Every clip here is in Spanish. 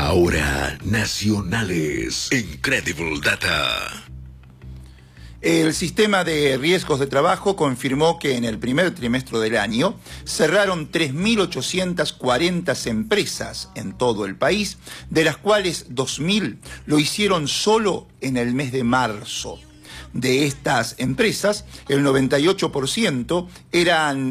Ahora, nacionales. Incredible Data. El sistema de riesgos de trabajo confirmó que en el primer trimestre del año cerraron 3.840 empresas en todo el país, de las cuales 2.000 lo hicieron solo en el mes de marzo. De estas empresas, el 98% eran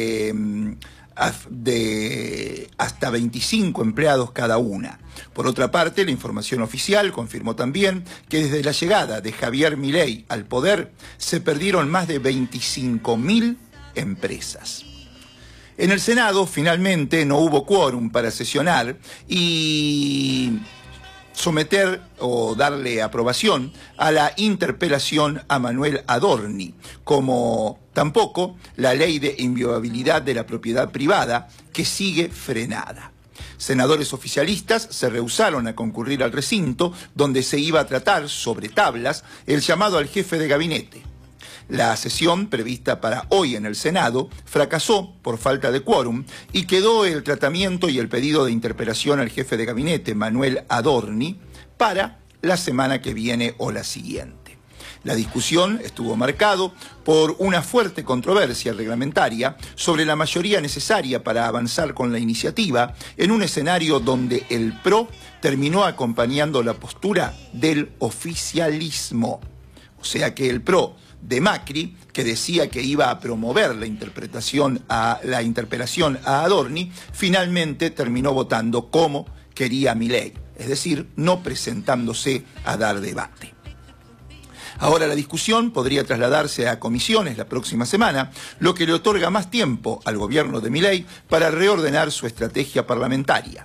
de hasta 25 empleados cada una. Por otra parte, la información oficial confirmó también que desde la llegada de Javier Milei al poder se perdieron más de 25.000 empresas. En el Senado finalmente no hubo quórum para sesionar y someter o darle aprobación a la interpelación a Manuel Adorni, como tampoco la ley de inviolabilidad de la propiedad privada, que sigue frenada. Senadores oficialistas se rehusaron a concurrir al recinto donde se iba a tratar sobre tablas el llamado al jefe de gabinete. La sesión prevista para hoy en el Senado fracasó por falta de quórum y quedó el tratamiento y el pedido de interpelación al jefe de gabinete, Manuel Adorni, para la semana que viene o la siguiente. La discusión estuvo marcado por una fuerte controversia reglamentaria sobre la mayoría necesaria para avanzar con la iniciativa en un escenario donde el PRO terminó acompañando la postura del oficialismo. O sea que el PRO de Macri, que decía que iba a promover la interpelación a Adorni, finalmente terminó votando como quería Milei, es decir, no presentándose a dar debate. Ahora la discusión podría trasladarse a comisiones la próxima semana, lo que le otorga más tiempo al gobierno de Milei para reordenar su estrategia parlamentaria.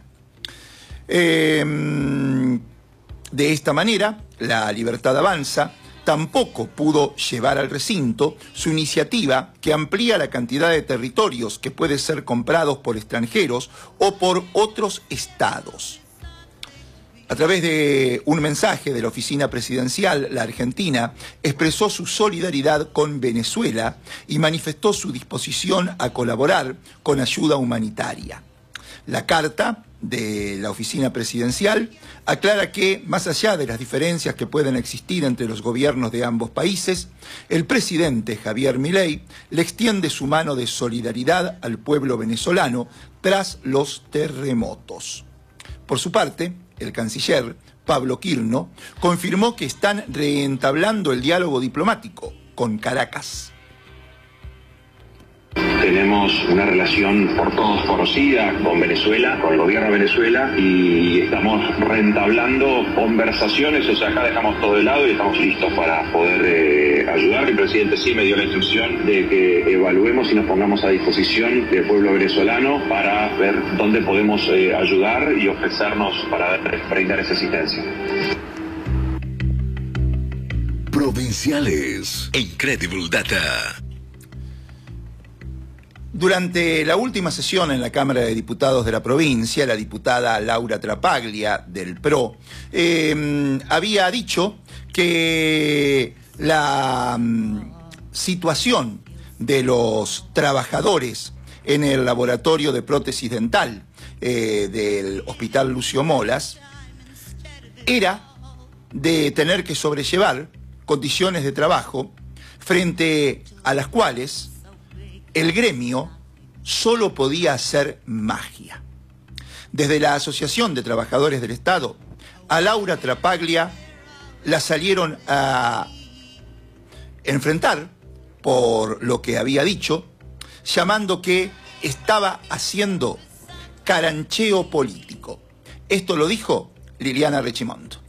De esta manera, La Libertad Avanza tampoco pudo llevar al recinto su iniciativa que amplía la cantidad de territorios que pueden ser comprados por extranjeros o por otros estados. A través de un mensaje de la oficina presidencial, la Argentina expresó su solidaridad con Venezuela y manifestó su disposición a colaborar con ayuda humanitaria. La carta de la oficina presidencial aclara que, más allá de las diferencias que pueden existir entre los gobiernos de ambos países, el presidente Javier Milei le extiende su mano de solidaridad al pueblo venezolano tras los terremotos. Por su parte, el canciller Pablo Quirno confirmó que están reentablando el diálogo diplomático con Caracas. Tenemos una relación por todos conocida con Venezuela, con el gobierno de Venezuela, y estamos reentablando conversaciones. O sea, acá dejamos todo de lado y estamos listos para poder ayudar. El presidente sí me dio la instrucción de que evaluemos y nos pongamos a disposición del pueblo venezolano para ver dónde podemos ayudar y ofrecernos para brindar esa asistencia. Provinciales. Incredible Data. Durante la última sesión en la Cámara de Diputados de la provincia, la diputada Laura Trapaglia, del PRO, había dicho que la situación de los trabajadores en el laboratorio de prótesis dental del Hospital Lucio Molas era de tener que sobrellevar condiciones de trabajo frente a las cuales el gremio solo podía hacer magia. Desde la Asociación de Trabajadores del Estado, a Laura Trapaglia la salieron a enfrentar por lo que había dicho, llamando que estaba haciendo carancheo político. Esto lo dijo Liliana Rechimond.